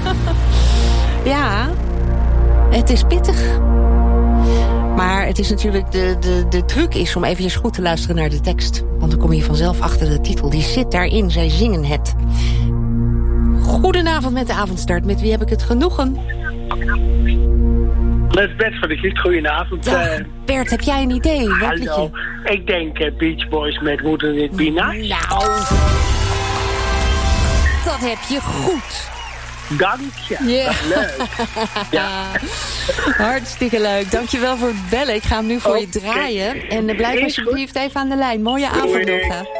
Ja, het is pittig. Maar het is natuurlijk de truc is om eventjes goed te luisteren naar de tekst. Want dan kom je vanzelf achter de titel. Die zit daarin, zij zingen het. Goedenavond met de avondstart. Met wie heb ik het genoegen? Met Bert van de Giet, goedenavond. Dag, Bert, heb jij een idee? Hallo, ik denk Beach Boys met Wouldn't It Be Nice. Nou, dat heb je goed. Dank je, Yeah. leuk. Ja. Hartstikke leuk, dankjewel voor het bellen. Ik ga hem nu voor je draaien. En blijf alsjeblieft even aan de lijn. Mooie avond nog.